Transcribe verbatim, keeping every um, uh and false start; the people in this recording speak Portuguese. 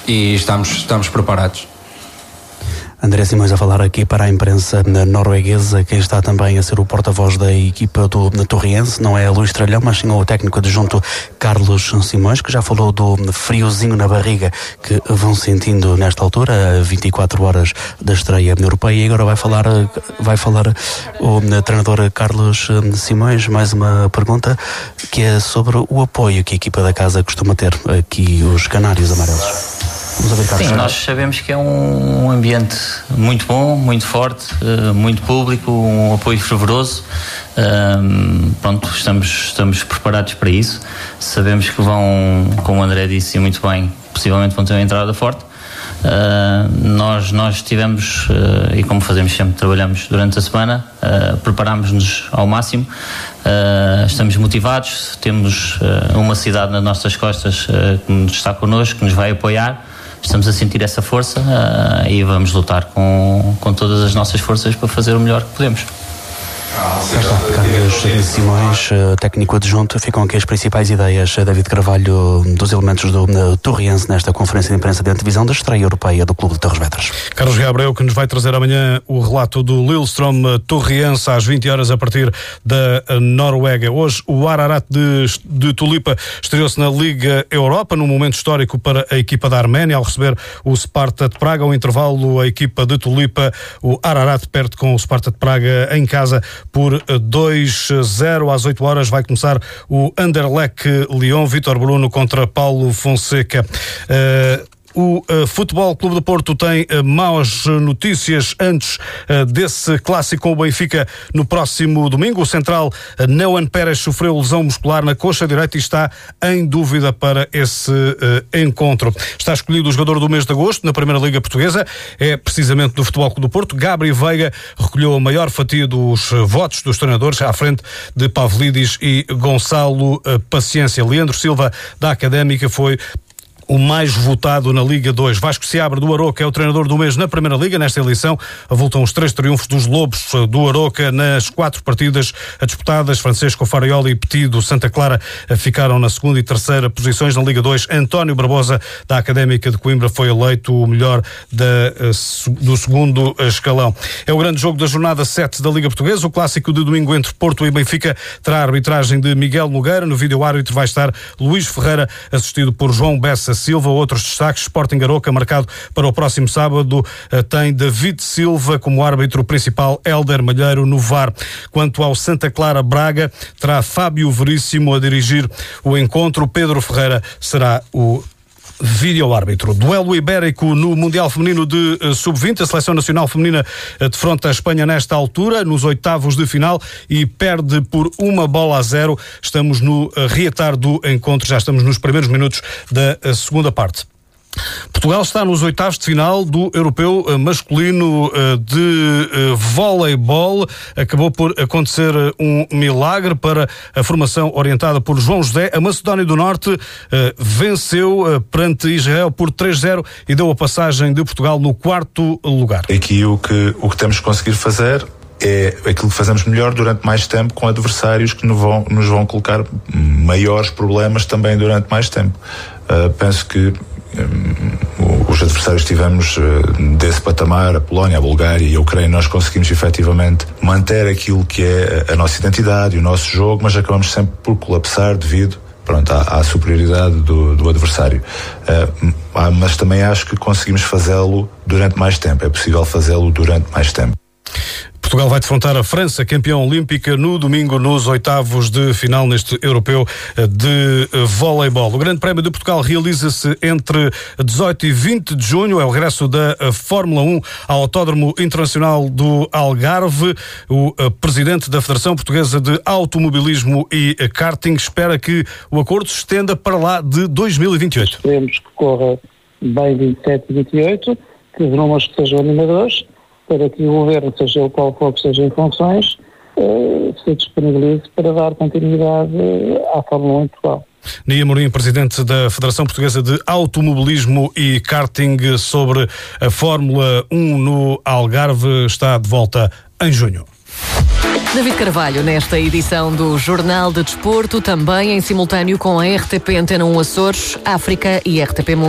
e estamos, estamos preparados. André Simões a falar aqui para a imprensa norueguesa. Quem está também a ser o porta-voz da equipa do Torriense não é Luís Tralhão, mas sim o técnico adjunto Carlos Simões, que já falou do friozinho na barriga que vão sentindo nesta altura, a vinte e quatro horas da estreia europeia. E agora vai falar, vai falar o treinador Carlos Simões. Mais uma pergunta, que é sobre o apoio que a equipa da casa costuma ter aqui, os Canários Amarelos. Sim, nós sabemos que é um ambiente muito bom, muito forte, muito público, um apoio fervoroso. Um, pronto, estamos, estamos preparados para isso. Sabemos que vão, como o André disse muito bem, possivelmente vão ter uma entrada forte. Uh, nós, nós tivemos, uh, e como fazemos sempre, trabalhamos durante a semana, uh, preparámos-nos ao máximo. Uh, estamos motivados, temos uh, uma cidade nas nossas costas uh, que nos está connosco, que nos vai apoiar. Estamos a sentir essa força uh, e vamos lutar com, com todas as nossas forças para fazer o melhor que podemos. Já está, Carlos Simões, técnico adjunto. Ficam aqui as principais ideias, David Carvalho, dos elementos do Torriense nesta conferência de imprensa de antevisão da estreia europeia do Clube de Torres Vedras. Carlos Gabriel, que nos vai trazer amanhã o relato do Lillestrøm Torriense às vinte horas a partir da Noruega. Hoje o Ararat de, de Tulipa estreou-se na Liga Europa, num momento histórico para a equipa da Arménia, ao receber o Sparta de Praga. Ao intervalo, a equipa de Tulipa, o Ararat, perde com o Sparta de Praga em casa por dois a zero. Às oito horas vai começar o Anderlecht Lyon, Vítor Bruno contra Paulo Fonseca. Uh, O uh, Futebol Clube do Porto tem uh, más notícias antes uh, desse clássico com o Benfica no próximo domingo. O central uh, Neuan Pérez sofreu lesão muscular na coxa direita e está em dúvida para esse uh, encontro. Está escolhido o jogador do mês de agosto na Primeira Liga Portuguesa, é precisamente do Futebol Clube do Porto. Gabriel Veiga recolheu a maior fatia dos uh, votos dos treinadores, à frente de Pavlidis e Gonçalo uh, Paciência. Leandro Silva, da Académica, foi o mais votado na Liga dois. Vasco Seabra, do Aroca, é o treinador do mês na Primeira Liga. Nesta eleição avultam os três triunfos dos Lobos do Aroca nas quatro partidas disputadas. Francisco Farioli e Petit do Santa Clara ficaram na segunda e terceira posições. Na Liga dois, António Barbosa, da Académica de Coimbra, foi eleito o melhor da, do segundo escalão. É o grande jogo da jornada sete da Liga Portuguesa. O clássico de domingo entre Porto e Benfica terá a arbitragem de Miguel Nogueira. No vídeo árbitro vai estar Luís Ferreira, assistido por João Bessa Silva. Outros destaques: Sporting Aroca, marcado para o próximo sábado, tem David Silva como árbitro principal, Hélder Malheiro no V A R. Quanto ao Santa Clara Braga, terá Fábio Veríssimo a dirigir o encontro. Pedro Ferreira será o vídeo-árbitro. Duelo ibérico no Mundial Feminino de uh, sub vinte. A Seleção Nacional Feminina uh, defronta a Espanha nesta altura, nos oitavos de final, e perde por uma bola a zero. Estamos no uh, reatar do encontro, já estamos nos primeiros minutos da uh, segunda parte. Portugal está nos oitavos de final do europeu masculino de voleibol. Acabou por acontecer um milagre para a formação orientada por João José. A Macedónia do Norte venceu perante Israel por três a zero e deu a passagem de Portugal no quarto lugar. Aqui o que, o que temos que conseguir fazer é aquilo que fazemos melhor durante mais tempo, com adversários que nos vão, nos vão colocar maiores problemas também durante mais tempo. Uh, penso que um, os adversários que tivemos uh, desse patamar, a Polónia, a Bulgária e a Ucrânia, nós conseguimos efetivamente manter aquilo que é a, a nossa identidade e o nosso jogo, mas acabamos sempre por colapsar devido pronto, à, à superioridade do, do adversário. Uh, ah, mas também acho que conseguimos fazê-lo durante mais tempo, é possível fazê-lo durante mais tempo. Portugal vai defrontar a França, campeã olímpica, no domingo nos oitavos de final neste europeu de voleibol. O Grande Prémio de Portugal realiza-se entre dezoito e vinte de junho. É o regresso da Fórmula um ao Autódromo Internacional do Algarve. O presidente da Federação Portuguesa de Automobilismo e Karting espera que o acordo se estenda para lá de dois mil e vinte e oito. Esperemos que corra bem vinte e sete e vinte e oito, que os números que sejam animadores, para que o Governo, seja o qual for que seja em funções, uh, se disponibilize para dar continuidade à Fórmula um em Portugal. Nia Mourinho, presidente da Federação Portuguesa de Automobilismo e Karting, sobre a Fórmula um no Algarve, está de volta em junho. David Carvalho, nesta edição do Jornal de Desporto, também em simultâneo com a R T P Antena um Açores, África e R T P Mundo.